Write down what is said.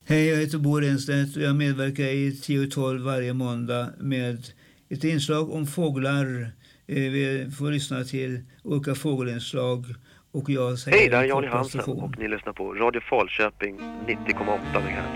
Hej, jag heter Bo Renstedt och jag medverkar i 10-12 varje måndag med ett inslag om fåglar. Vi får lyssna till olika fågelinslag och jag säger... Hej, där är Jan Hansen och ni lyssnar på Radio Falköping 90,8 MHz.